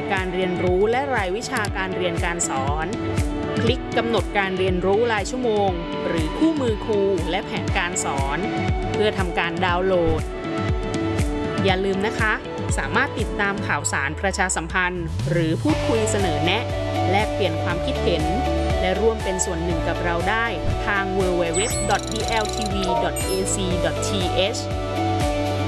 การเรียนรู้และรายวิชาการเรียนการสอนคลิกกำหนดการเรียนรู้รายชั่วโมงหรือคู่มือครูและแผนการสอนเพื่อทำการดาวน์โหลดอย่าลืมนะคะสามารถติดตามข่าวสารประชาสัมพันธ์หรือพูดคุยเสนอแนะแลกเปลี่ยนความคิดเห็นและร่วมเป็นส่วนหนึ่งกับเราได้ทาง www.dltv.ac.th